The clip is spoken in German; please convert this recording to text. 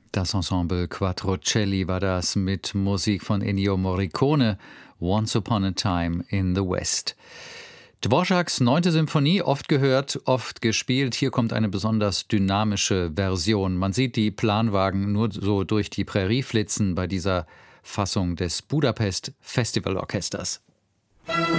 Das Ensemble Quattrocelli war das mit Musik von Ennio Morricone, Once Upon a Time in the West. Dvořáks 9. Symphonie, oft gehört, oft gespielt. Hier kommt eine besonders dynamische Version. Man sieht die Planwagen nur so durch die Prärie flitzen bei dieser Fassung des Budapest Festivalorchesters.